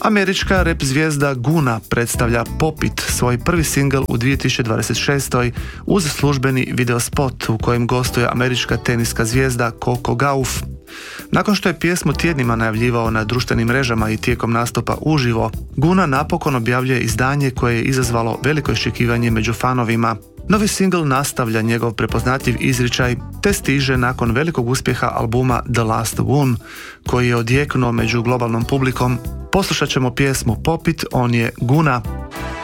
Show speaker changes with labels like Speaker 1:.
Speaker 1: Američka rap zvijezda Guna predstavlja Pop It, svoj prvi singl u 2026. uz službeni videospot u kojem gostuje američka teniska zvijezda Coco Gauff. Nakon što je pjesmu tjednima najavljivao na društvenim mrežama i tijekom nastupa uživo, Guna napokon objavljuje izdanje koje je izazvalo veliko iščekivanje među fanovima. Novi singl nastavlja njegov prepoznatljiv izričaj te stiže nakon velikog uspjeha albuma The Last One, koji je odjeknuo među globalnom publikom. Poslušat ćemo pjesmu Pop It, on je Guna.